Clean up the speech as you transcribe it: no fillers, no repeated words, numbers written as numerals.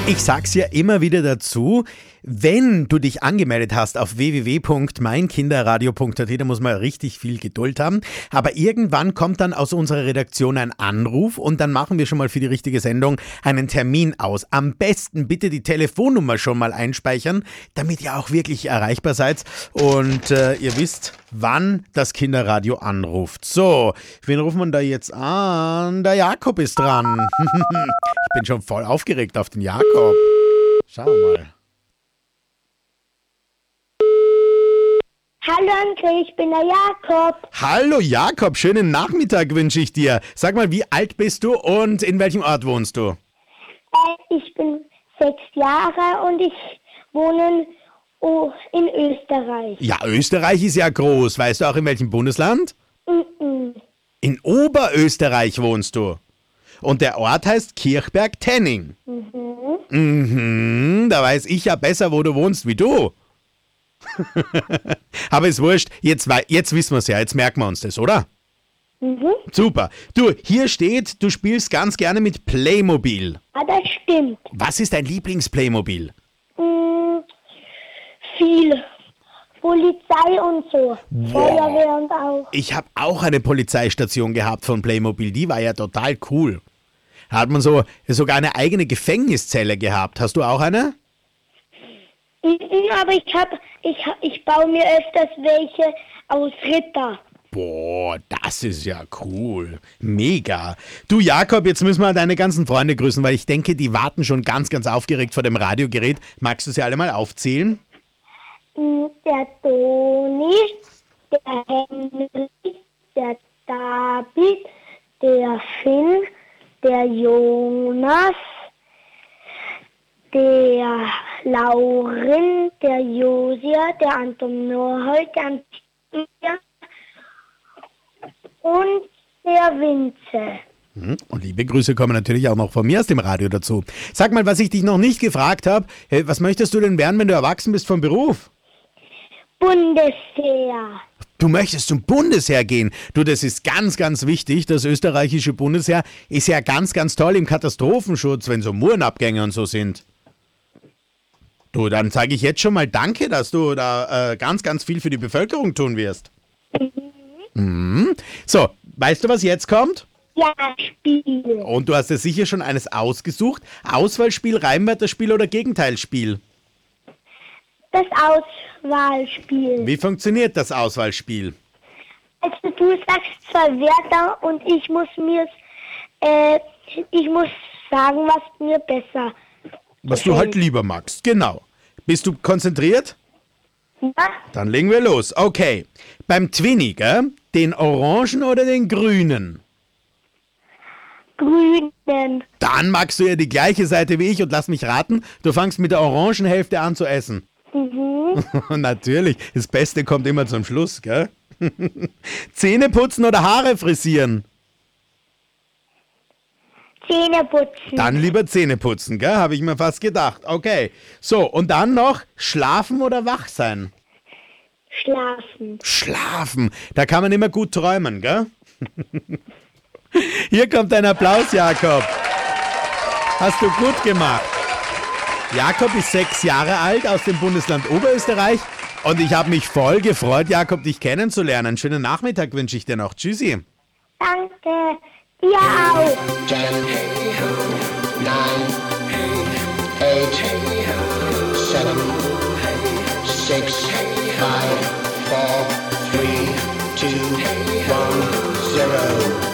Ich sag's ja immer wieder dazu, wenn du dich angemeldet hast auf www.meinkinderradio.at, da muss man richtig viel Geduld haben, aber irgendwann kommt dann aus unserer Redaktion ein Anruf und dann machen wir schon mal für die richtige Sendung einen Termin aus. Am besten bitte die Telefonnummer schon mal einspeichern, damit ihr auch wirklich erreichbar seid und ihr wisst, wann das Kinderradio anruft. So, wen rufen wir da jetzt an? Der Jakob ist dran. Ich bin schon voll aufgeregt auf den Jakob. Schau mal. Hallo Onkel, ich bin der Jakob. Hallo Jakob, schönen Nachmittag wünsche ich dir. Sag mal, wie alt bist du und in welchem Ort wohnst du? Ich bin 6 Jahre und ich wohne in Österreich. Ja, Österreich ist ja groß. Weißt du auch in welchem Bundesland? In Oberösterreich wohnst du. Und der Ort heißt Kirchberg-Tenning. Da weiß ich ja besser, wo du wohnst, wie du. Aber ist wurscht, jetzt wissen wir es ja, jetzt merken wir uns das, oder? Super. Du, hier steht, du spielst ganz gerne mit Playmobil. Ah, das stimmt. Was ist dein Lieblings-Playmobil? Viel. Polizei und so. Wow. Feuerwehr und auch. Ich habe auch eine Polizeistation gehabt von Playmobil, die war ja total cool. Da hat man sogar eine eigene Gefängniszelle gehabt. Hast du auch eine? Aber ich baue mir öfters welche aus Ritter. Boah, das ist ja cool. Mega. Du Jakob, jetzt müssen wir deine ganzen Freunde grüßen, weil ich denke, die warten schon ganz, ganz aufgeregt vor dem Radiogerät. Magst du sie alle mal aufzählen? Der Toni, der Henry, der David, der Finn, der Jonas, der Laurin, der Josia, der Anton Norhold, der Antonia und der Vinze. Und liebe Grüße kommen natürlich auch noch von mir aus dem Radio dazu. Sag mal, was ich dich noch nicht gefragt habe, was möchtest du denn werden, wenn du erwachsen bist vom Beruf? Bundesheer. Du möchtest zum Bundesheer gehen. Du, das ist ganz, ganz wichtig. Das österreichische Bundesheer ist ja ganz, ganz toll im Katastrophenschutz, wenn so Murenabgänge und so sind. Du, dann sage ich jetzt schon mal Danke, dass du da ganz, ganz viel für die Bevölkerung tun wirst. So, weißt du, was jetzt kommt? Ja, Spiel. Und du hast dir sicher schon eines ausgesucht. Auswahlspiel, Reimwörterspiel oder Gegenteilsspiel? Das Auswahlspiel. Wie funktioniert das Auswahlspiel? Also du sagst 2 Wörter und ich muss sagen, was mir besser Was du halt lieber magst, genau. Bist du konzentriert? Ja, Dann legen wir los. Okay. Beim Twinny, gell? Den orangen oder den grünen? Grünen. Dann magst du ja die gleiche Seite wie ich und lass mich raten, du fangst mit der orangen Hälfte an zu essen. Natürlich, das Beste kommt immer zum Schluss, gell? Zähne putzen oder Haare frisieren? Zähne putzen. Dann lieber Zähne putzen, gell? Habe ich mir fast gedacht. Okay. So, und dann noch schlafen oder wach sein? Schlafen. Schlafen. Da kann man immer gut träumen, gell? Hier kommt ein Applaus, Jakob. Hast du gut gemacht. Jakob ist 6 Jahre alt aus dem Bundesland Oberösterreich und ich habe mich voll gefreut, Jakob, dich kennenzulernen. Schönen Nachmittag wünsche ich dir noch. Tschüssi. Danke. Dir auch. 10, 9, 8, 7, 6, 5, 4, 3, 2, 1, 0.